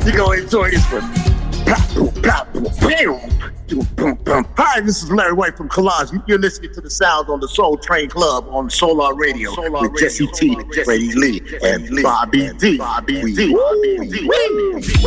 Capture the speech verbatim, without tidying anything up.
You're going to enjoy this one. Hi, this is Larry White from Collage. You're listening to the sounds on the Soul Train Club on Solar Radio Solar with Radio, Jesse T, Freddie Lee, and Bobby D. Bobby D.